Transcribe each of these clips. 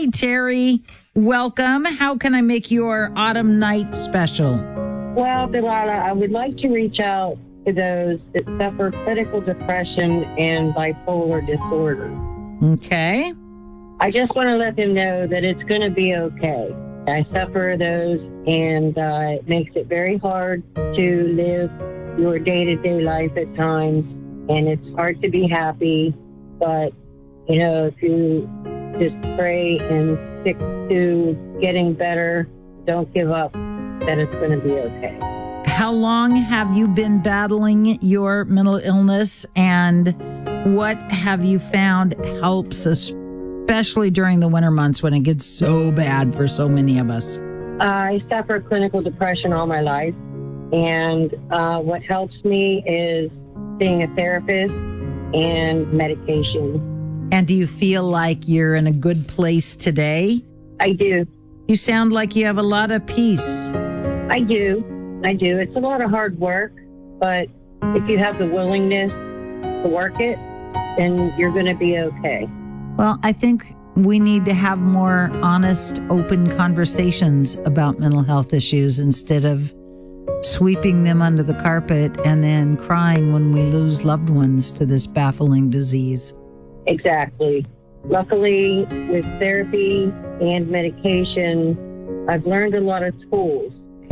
Hi, Terry. Welcome. How can I make your autumn night special? Well, Delilah, I would like to reach out to those that suffer clinical depression and bipolar disorder. Okay. I just want to let them know that it's going to be okay. I suffer those, and it makes it very hard to live your day-to-day life at times, and it's hard to be happy. But, you know, if you just pray and stick to getting better, don't give up, then it's going to be okay. How long have you been battling your mental illness, and what have you found helps, especially during the winter months when it gets so bad for so many of us? I suffer clinical depression all my life, and what helps me is seeing a therapist and medication. And do you feel like you're in a good place today? I do. You sound like you have a lot of peace. I do. It's a lot of hard work, but if you have the willingness to work it, then you're going to be okay. Well, I think we need to have more honest, open conversations about mental health issues instead of sweeping them under the carpet and then crying when we lose loved ones to this baffling disease. Exactly. Luckily, with therapy and medication, I've learned a lot of tools.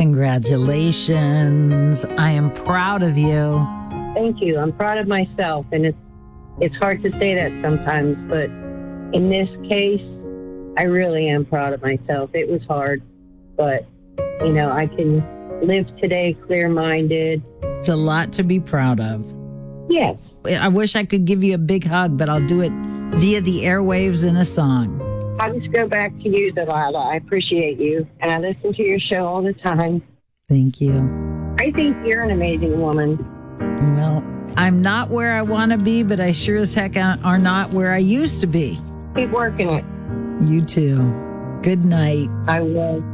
Congratulations. I am proud of you. Thank you. I'm proud of myself, and it's hard to say that sometimes, but in this case, I really am proud of myself. It was hard, but, you know, I can live today clear-minded. It's a lot to be proud of. Yes. I wish I could give you a big hug, but I'll do it via the airwaves in a song. I'll just go back to you, Delilah. I appreciate you, and I listen to your show all the time. Thank you. I think you're an amazing woman. Well, I'm not where I want to be, but I sure as heck are not where I used to be. Keep working it. You too. Good night. I will.